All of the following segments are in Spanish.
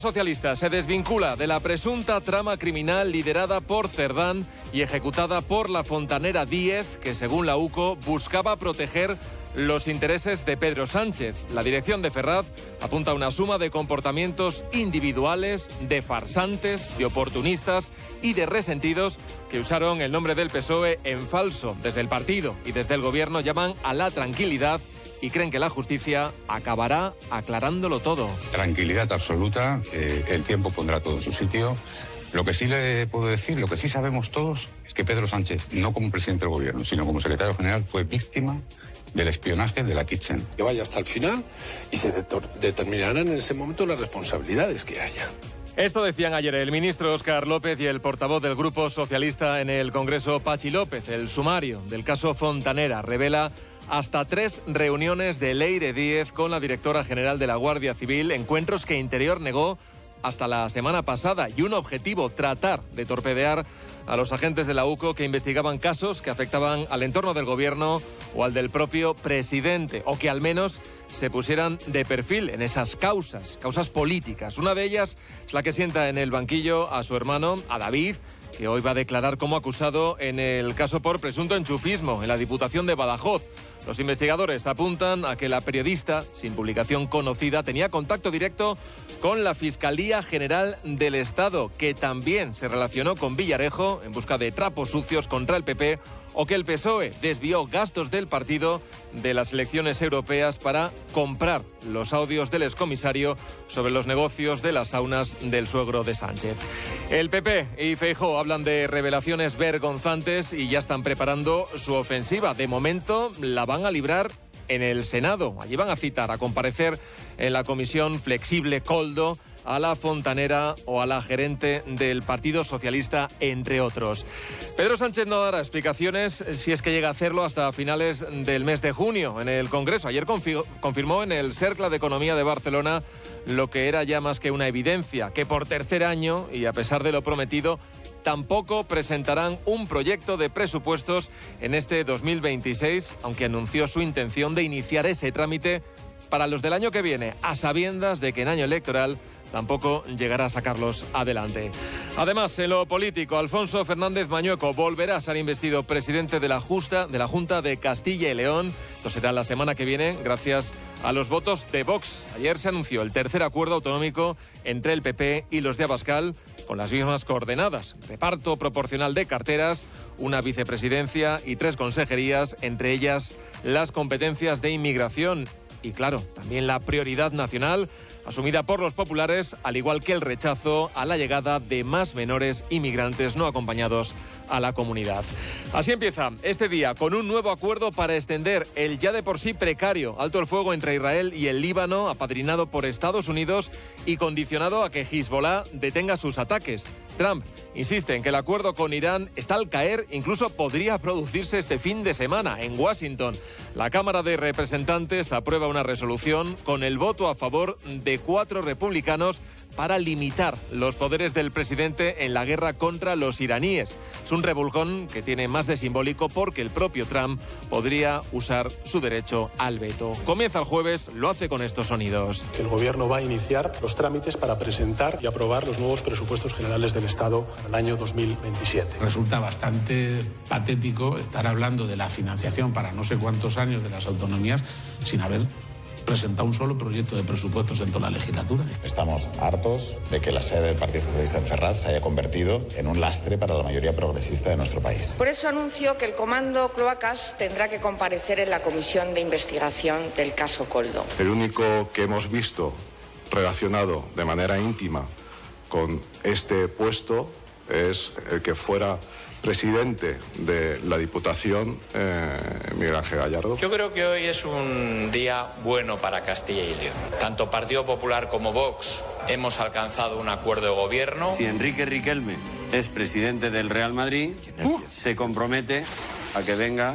Socialista se desvincula de la presunta trama criminal liderada por Cerdán y ejecutada por la fontanera Díez, que según la UCO buscaba proteger los intereses de Pedro Sánchez. La dirección de Ferraz apunta a una suma de comportamientos individuales, de farsantes, de oportunistas y de resentidos que usaron el nombre del PSOE en falso. Desde el partido y desde el gobierno llaman a la tranquilidad y creen que la justicia acabará aclarándolo todo. Tranquilidad absoluta, el tiempo pondrá todo en su sitio. Lo que sí le puedo decir, lo que sí sabemos todos, es que Pedro Sánchez, no como presidente del gobierno, sino como secretario general, fue víctima del espionaje de la Kitchen. Que vaya hasta el final y se determinarán en ese momento las responsabilidades que haya. Esto decían ayer el ministro Óscar López y el portavoz del Grupo Socialista en el Congreso, Pachi López. El sumario del caso Fontanera revela hasta 3 reuniones de Leire Díez con la directora general de la Guardia Civil, encuentros que Interior negó hasta la semana pasada, y un objetivo: tratar de torpedear a los agentes de la UCO que investigaban casos que afectaban al entorno del gobierno o al del propio presidente, o que al menos se pusieran de perfil en esas causas políticas. Una de ellas es la que sienta en el banquillo a su hermano, a David, que hoy va a declarar como acusado en el caso por presunto enchufismo en la Diputación de Badajoz. Los investigadores apuntan a que la periodista, sin publicación conocida, tenía contacto directo con la Fiscalía General del Estado, que también se relacionó con Villarejo en busca de trapos sucios contra el PP, o que el PSOE desvió gastos del partido de las elecciones europeas para comprar los audios del excomisario sobre los negocios de las saunas del suegro de Sánchez. El PP y Feijóo hablan de revelaciones vergonzantes y ya están preparando su ofensiva. De momento la van a librar en el Senado. Allí van a citar a comparecer en la comisión flexible Coldo a la fontanera o a la gerente del Partido Socialista, entre otros. Pedro Sánchez no dará explicaciones, si es que llega a hacerlo, hasta finales del mes de junio en el Congreso. Ayer confirmó en el Cercle de Economía de Barcelona lo que era ya más que una evidencia, que por tercer año, y a pesar de lo prometido, tampoco presentarán un proyecto de presupuestos en este 2026, aunque anunció su intención de iniciar ese trámite para los del año que viene, a sabiendas de que en año electoral tampoco llegará a sacarlos adelante. Además, en lo político, Alfonso Fernández Mañueco volverá a ser investido presidente de la Junta de Castilla y León. Esto será la semana que viene, gracias a los votos de Vox. Ayer se anunció el tercer acuerdo autonómico entre el PP y los de Abascal, con las mismas coordenadas: reparto proporcional de carteras, una vicepresidencia y 3 consejerías, entre ellas las competencias de inmigración. Y claro, también la prioridad nacional asumida por los populares, al igual que el rechazo a la llegada de más menores inmigrantes no acompañados a la comunidad. Así empieza este día, con un nuevo acuerdo para extender el ya de por sí precario alto el fuego entre Israel y el Líbano, apadrinado por Estados Unidos y condicionado a que Hezbollah detenga sus ataques. Trump insiste en que el acuerdo con Irán está al caer, incluso podría producirse este fin de semana en Washington. La Cámara de Representantes aprueba una resolución con el voto a favor de 4 republicanos para limitar los poderes del presidente en la guerra contra los iraníes. Es un revolcón que tiene más de simbólico porque el propio Trump podría usar su derecho al veto. Comienza el jueves, lo hace con estos sonidos. El Gobierno va a iniciar los trámites para presentar y aprobar los nuevos presupuestos generales del Estado para el año 2027. Resulta bastante patético estar hablando de la financiación para no sé cuántos años de las autonomías sin haber presentado un solo proyecto de presupuestos en toda la legislatura. Estamos hartos de que la sede del Partido Socialista en Ferraz se haya convertido en un lastre para la mayoría progresista de nuestro país. Por eso anuncio que el Comando Cloacas tendrá que comparecer en la comisión de investigación del caso Coldo. El único que hemos visto relacionado de manera íntima con este puesto es el que fuera presidente de la Diputación, Miguel Ángel Gallardo. Yo creo que hoy es un día bueno para Castilla y León. Tanto Partido Popular como Vox hemos alcanzado un acuerdo de gobierno. Si Enrique Riquelme es presidente del Real Madrid, se compromete a que venga.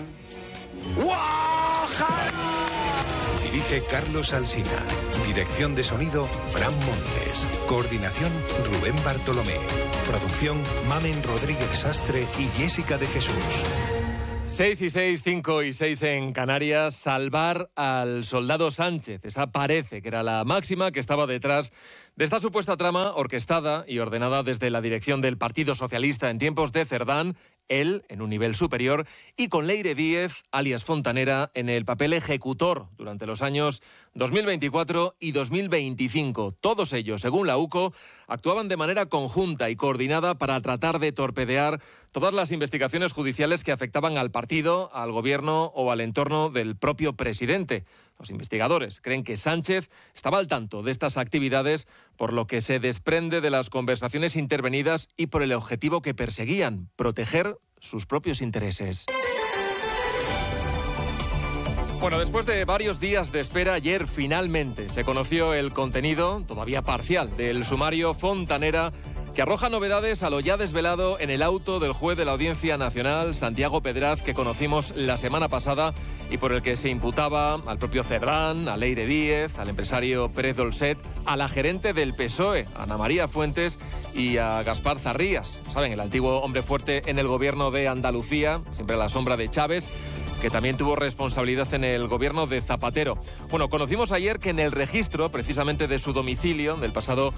Dirige Carlos Alsina. Dirección de sonido, Fran Montes. Coordinación, Rubén Bartolomé. Producción, Mamen Rodríguez Sastre y Jessica de Jesús. 6 y 6, 5 y 6 en Canarias. Salvar al soldado Sánchez. Esa parece que era la máxima que estaba detrás de esta supuesta trama orquestada y ordenada desde la dirección del Partido Socialista en tiempos de Cerdán, él en un nivel superior, y con Leire Díez, alias Fontanera, en el papel ejecutor durante los años 2024 y 2025. Todos ellos, según la UCO, actuaban de manera conjunta y coordinada para tratar de torpedear todas las investigaciones judiciales que afectaban al partido, al gobierno o al entorno del propio presidente. Los investigadores creen que Sánchez estaba al tanto de estas actividades, por lo que se desprende de las conversaciones intervenidas y por el objetivo que perseguían: proteger sus propios intereses. Bueno, después de varios días de espera, ayer finalmente se conoció el contenido, todavía parcial, del sumario Fontanera, que arroja novedades a lo ya desvelado en el auto del juez de la Audiencia Nacional, Santiago Pedraz, que conocimos la semana pasada y por el que se imputaba al propio Cerdán, a Leire Díez, al empresario Pérez Dolcet, a la gerente del PSOE, Ana María Fuentes, y a Gaspar Zarrías, ¿saben?, el antiguo hombre fuerte en el gobierno de Andalucía, siempre a la sombra de Chávez, que también tuvo responsabilidad en el gobierno de Zapatero. Bueno, conocimos ayer que en el registro, precisamente de su domicilio, del pasado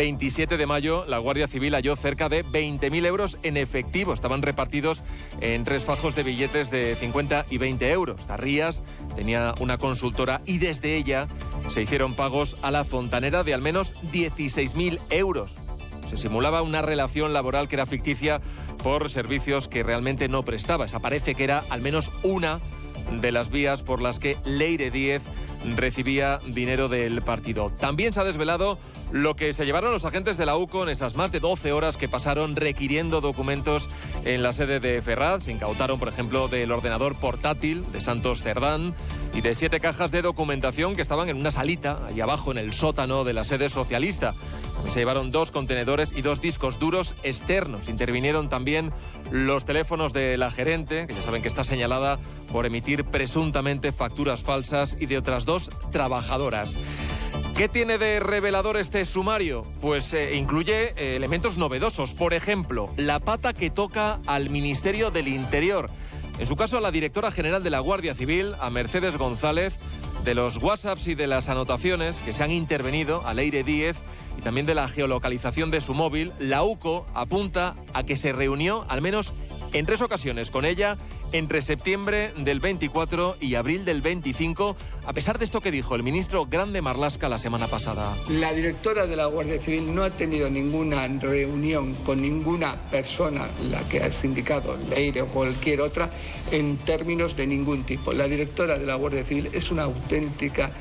27 de mayo, la Guardia Civil halló cerca de 20.000 euros en efectivo. Estaban repartidos en 3 fajos de billetes de 50 y 20 euros. Zarrías tenía una consultora y desde ella se hicieron pagos a la Fontanera de al menos 16.000 euros. Se simulaba una relación laboral que era ficticia por servicios que realmente no prestaba. Esa parece que era al menos una de las vías por las que Leire Díez recibía dinero del partido. También se ha desvelado lo que se llevaron los agentes de la UCO en esas más de 12 horas que pasaron requiriendo documentos en la sede de Ferraz. Se incautaron, por ejemplo, del ordenador portátil de Santos Cerdán y de 7 cajas de documentación que estaban en una salita ahí abajo en el sótano de la sede socialista. Se llevaron 2 contenedores y 2 discos duros externos. Intervinieron también los teléfonos de la gerente, que ya saben que está señalada por emitir presuntamente facturas falsas, y de otras 2 trabajadoras. ¿Qué tiene de revelador este sumario? Pues incluye elementos novedosos. Por ejemplo, la pata que toca al Ministerio del Interior. En su caso, a la directora general de la Guardia Civil, a Mercedes González, de los WhatsApps y de las anotaciones que se han intervenido a Leire Díez y también de la geolocalización de su móvil, la UCO apunta a que se reunió al menos en 3 ocasiones con ella entre septiembre del 24 y abril del 25, a pesar de esto que dijo el ministro Grande Marlaska la semana pasada. La directora de la Guardia Civil no ha tenido ninguna reunión con ninguna persona, la que has indicado, Leire o cualquier otra, en términos de ningún tipo. La directora de la Guardia Civil es una auténtica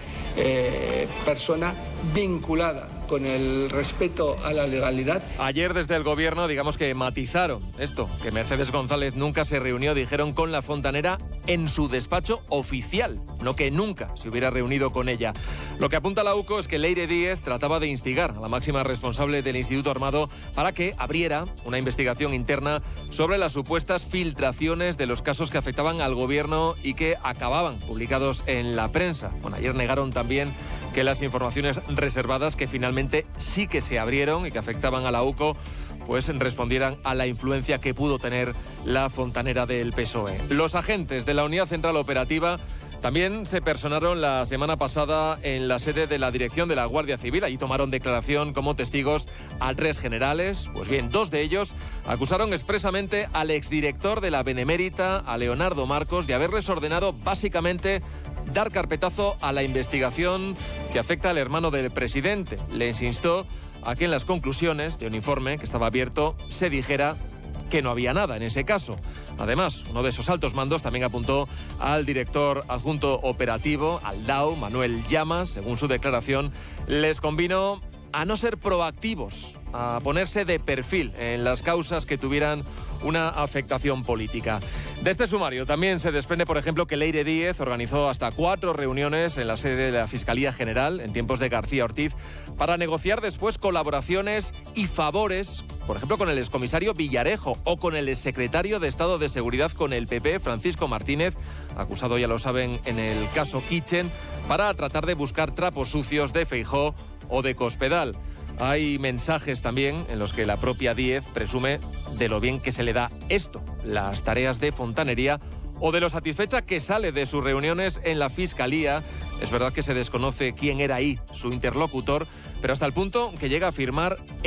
persona vinculada con el respeto a la legalidad. Ayer desde el gobierno, digamos que matizaron esto, que Mercedes González nunca se reunió, dijeron, con la Fontanera en su despacho oficial, no que nunca se hubiera reunido con ella. Lo que apunta la UCO es que Leire Díez trataba de instigar a la máxima responsable del Instituto Armado para que abriera una investigación interna sobre las supuestas filtraciones de los casos que afectaban al gobierno y que acababan publicados en la prensa. Bueno, ayer negaron también que las informaciones reservadas, que finalmente sí que se abrieron y que afectaban a la UCO, pues respondieran a la influencia que pudo tener la Fontanera del PSOE. Los agentes de la Unidad Central Operativa también se personaron la semana pasada en la sede de la Dirección de la Guardia Civil. Allí tomaron declaración como testigos a 3 generales. Pues bien, 2 de ellos acusaron expresamente al exdirector de la Benemérita, a Leonardo Marcos, de haberles ordenado básicamente dar carpetazo a la investigación que afecta al hermano del presidente. Les instó a que en las conclusiones de un informe que estaba abierto se dijera que no había nada en ese caso. Además, uno de esos altos mandos también apuntó al director adjunto operativo, al DAO, Manuel Llamas. Según su declaración, les convino a no ser proactivos, a ponerse de perfil en las causas que tuvieran una afectación política. De este sumario también se desprende, por ejemplo, que Leire Díez organizó hasta 4 reuniones en la sede de la Fiscalía General en tiempos de García Ortiz para negociar después colaboraciones y favores, por ejemplo, con el excomisario Villarejo o con el exsecretario de Estado de Seguridad con el PP, Francisco Martínez, acusado, ya lo saben, en el caso Kitchen, para tratar de buscar trapos sucios de Feijóo o de Cospedal. Hay mensajes también en los que la propia Díez presume de lo bien que se le da esto, las tareas de fontanería o de lo satisfecha que sale de sus reuniones en la Fiscalía. Es verdad que se desconoce quién era ahí su interlocutor, pero hasta el punto que llega a afirmar